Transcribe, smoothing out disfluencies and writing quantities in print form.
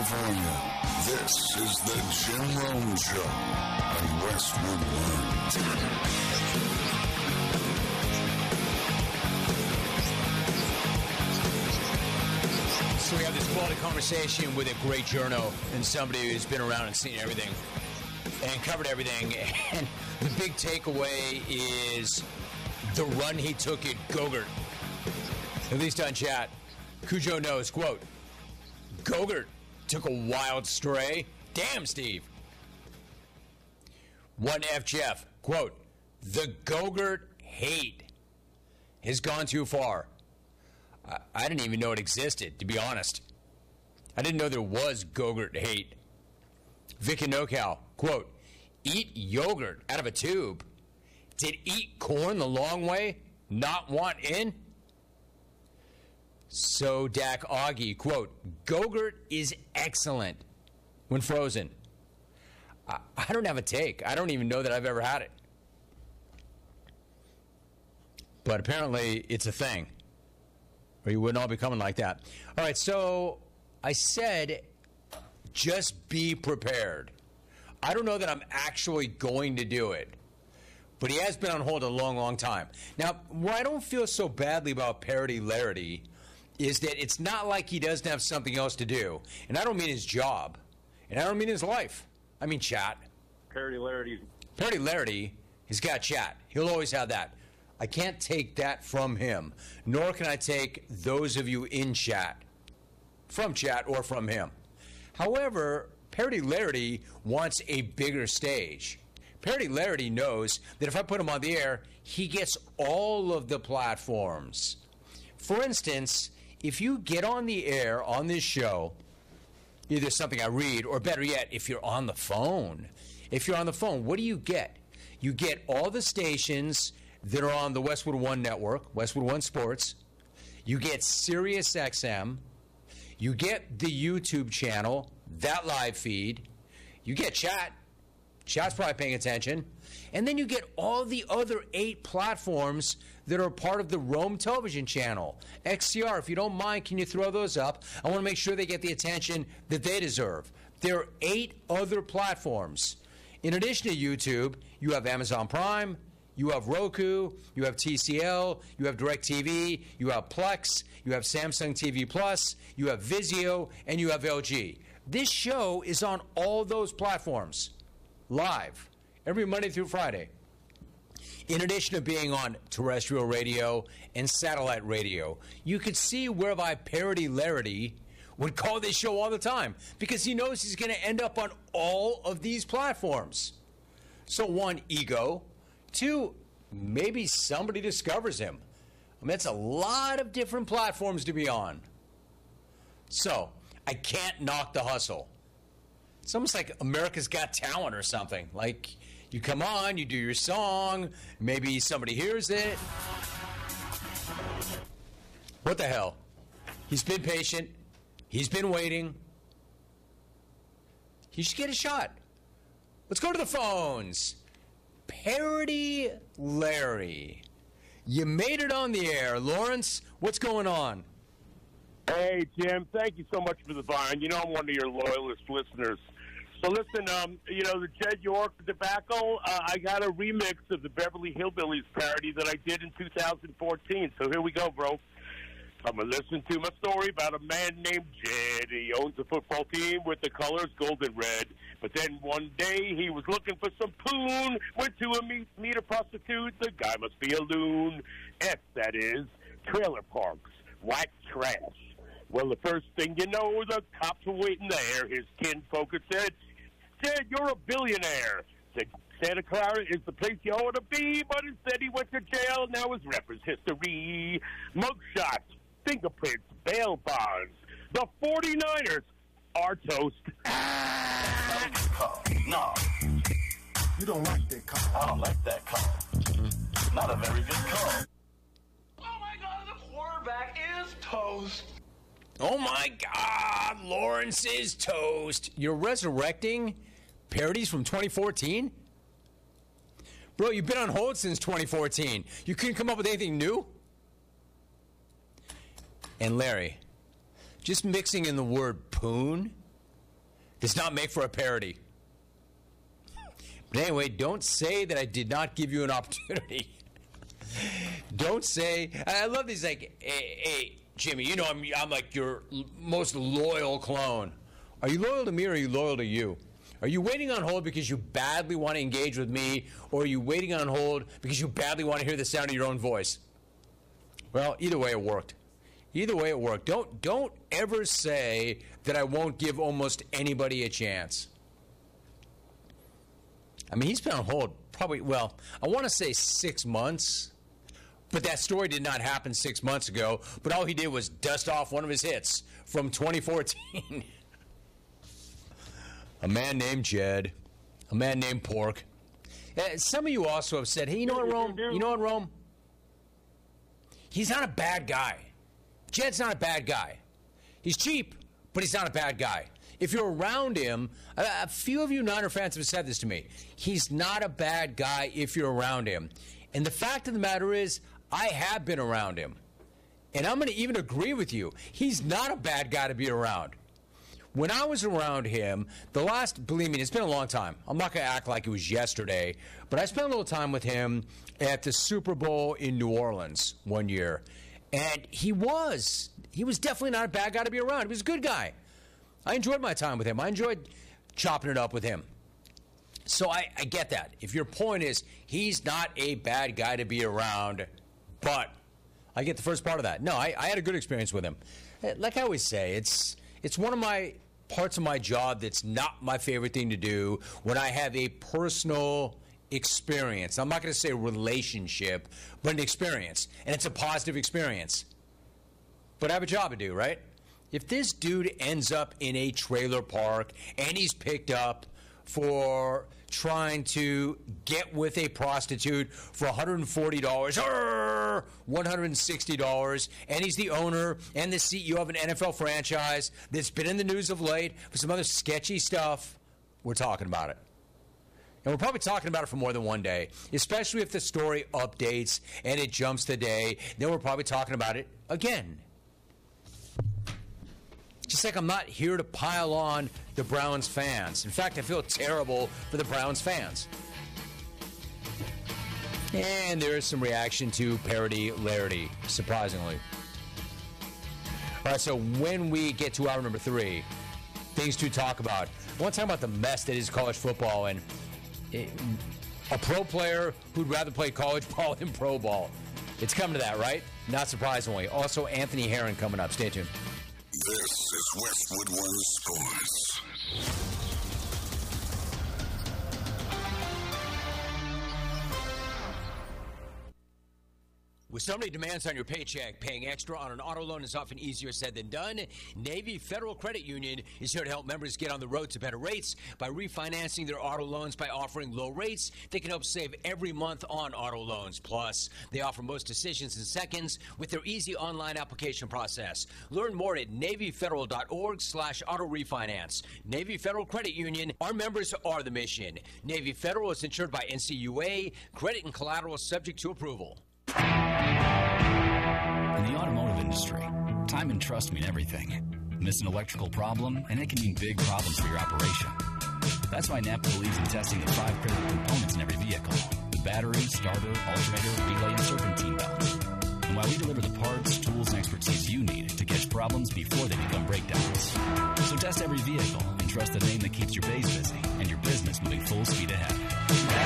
California. This is the Jim Rome Show on Westwood One. So we have this quality conversation with a great journo and somebody who's been around and seen everything and covered everything. And the big takeaway is the run he took at Go-Gurt. At least on chat. Cujo knows, quote, Go-Gurt took a wild stray. Damn, Steve. 1F Jeff, quote, the Go-Gurt hate has gone too far. I didn't even know it existed, to be honest. I didn't know there was Go-Gurt hate. Vicky NoCal, quote, eat yogurt out of a tube. Did eat corn the long way not want in? So Dak Augie, quote, Go-Gurt is excellent when frozen. I don't have a take. I don't even know that I've ever had it. But apparently it's a thing. Or you wouldn't all be coming like that. All right, so I said just be prepared. I don't know that I'm actually going to do it. But he has been on hold a long, long time. Now, where I don't feel so badly about Parody Larity is that it's not like he doesn't have something else to do. And I don't mean his job. And I don't mean his life. I mean chat. Parody Larity has got chat. He'll always have that. I can't take that from him. Nor can I take those of you in chat. From chat or from him. However, Parody Larity wants a bigger stage. Parody Larity knows that if I put him on the air, he gets all of the platforms. For instance, if you get on the air on this show, either something I read, or better yet, if you're on the phone. If you're on the phone, what do you get? You get all the stations that are on the Westwood One network, Westwood One Sports. You get Sirius XM. You get the YouTube channel, that live feed. You get chat. Chat's probably paying attention. And then you get all the other 8 platforms that are part of the Rome television channel. XCR, if you don't mind, can you throw those up? I want to make sure they get the attention that they deserve. There are 8 other platforms. In addition to YouTube, you have Amazon Prime, you have Roku, you have TCL, you have DirecTV, you have Plex, you have Samsung TV Plus, you have Vizio, and you have LG. This show is on all those platforms. Live, every Monday through Friday. In addition to being on terrestrial radio and satellite radio, you could see whereby Parody Larity would call this show all the time because he knows he's going to end up on all of these platforms. So 1, ego. 2, maybe somebody discovers him. I mean, that's a lot of different platforms to be on. So I can't knock the hustle. It's almost like America's Got Talent or something. Like, you come on, you do your song, maybe somebody hears it. What the hell? He's been patient. He's been waiting. He should get a shot. Let's go to the phones. Parody Larry. You made it on the air. Lawrence, what's going on? Hey, Jim, thank you so much for the vine. You know I'm one of your loyalist listeners. So listen, the Jed York debacle, I got a remix of the Beverly Hillbillies parody that I did in 2014. So here we go, bro. I'm going to listen to my story about a man named Jed. He owns a football team with the colors gold and red. But then one day he was looking for some poon, went to meet a prostitute. The guy must be a loon. That is, trailer parks, white trash. Well, the first thing you know, the cops were waiting there. His kinfolk had said, Jed, you're a billionaire. Said, Santa Clara is the place you ought to be, but instead he went to jail. Now his rep is history. Mugshots, fingerprints, bail bonds. The 49ers are toast. No. You don't like that call. I don't like that call. Not a very good call. Oh my God, the quarterback is toast. Oh my God, Lawrence is toast. You're resurrecting parodies from 2014? Bro, you've been on hold since 2014. You couldn't come up with anything new? And Larry, just mixing in the word poon does not make for a parody. But anyway, don't say that I did not give you an opportunity. Don't say, I love these, like, hey, Jimmy, you know I'm like your most loyal clone. Are you loyal to me or are you loyal to you? Are you waiting on hold because you badly want to engage with me, or are you waiting on hold because you badly want to hear the sound of your own voice? Well, either way it worked. Either way it worked. Don't ever say that I won't give almost anybody a chance. I mean, he's been on hold probably, well, I want to say 6 months, but that story did not happen 6 months ago, but all he did was dust off one of his hits from 2014. A man named Jed, a man named Pork. Some of you also have said, hey, you know what, Rome? You know what, Rome? He's not a bad guy. Jed's not a bad guy. He's cheap, but he's not a bad guy. If you're around him, a few of you Niner fans have said this to me. He's not a bad guy if you're around him. And the fact of the matter is, I have been around him. And I'm going to even agree with you. He's not a bad guy to be around. When I was around him, believe me, it's been a long time. I'm not going to act like it was yesterday, but I spent a little time with him at the Super Bowl in New Orleans one year. And he was definitely not a bad guy to be around. He was a good guy. I enjoyed my time with him. I enjoyed chopping it up with him. So I get that. If your point is he's not a bad guy to be around, but I get the first part of that. No, I had a good experience with him. Like I always say, it's one of my parts of my job that's not my favorite thing to do when I have a personal experience. I'm not going to say relationship, but an experience. And it's a positive experience. But I have a job to do, right? If this dude ends up in a trailer park and he's picked up for trying to get with a prostitute for $140, $160, and he's the owner and the CEO of an NFL franchise that's been in the news of late for some other sketchy stuff, we're talking about it. And we're probably talking about it for more than one day, especially if the story updates and it jumps the day. Then we're probably talking about it again. Just like I'm not here to pile on the Browns fans. In fact, I feel terrible for the Browns fans. And there is some reaction to Parody Larity, surprisingly. All right, so when we get to hour number 3, things to talk about. I want to talk about the mess that is college football and a pro player who'd rather play college ball than pro ball. It's coming to that, right? Not surprisingly. Also, Anthony Herron coming up. Stay tuned. This is Westwood One Sports. With so many demands on your paycheck, paying extra on an auto loan is often easier said than done. Navy Federal Credit Union is here to help members get on the road to better rates by refinancing their auto loans by offering low rates. They can help save every month on auto loans. Plus, they offer most decisions in seconds with their easy online application process. Learn more at NavyFederal.org/auto refinance. Navy Federal Credit Union. Our members are the mission. Navy Federal is insured by NCUA. Credit and collateral subject to approval. In the automotive industry, time and trust mean everything. Miss an electrical problem, and it can mean big problems for your operation. That's why NAPA believes in testing the 5 critical components in every vehicle: the battery, starter, alternator, relay, and serpentine belt. And while we deliver the parts, tools, and expertise you need to catch problems before they become breakdowns. So test every vehicle and trust the name that keeps your bays busy and your business moving full speed ahead.